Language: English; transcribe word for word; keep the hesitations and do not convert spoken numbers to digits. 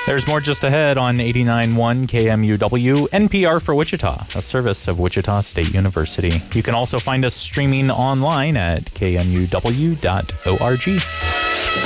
There's more just ahead on eighty-nine point one K M U W, N P R for Wichita, a service of Wichita State University. You can also find us streaming online at k m u w dot org.